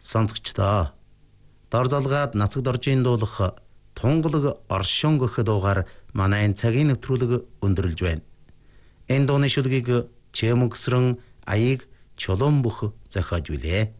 Сонсогчдоо дор залгаад нацаг доржийн дуулах тунгалаг оршин гөх дуугаар манай энэ цагийн нэвтрүүлэг өндөрлж байна. Энэ дууны шүлгийг Чэмүгсрэн аяыг чулуун бүх зохиож билээ.